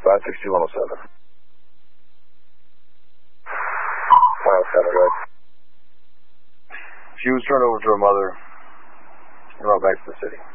562-107. 107, go ahead. She was turned over to her mother and brought back to the city.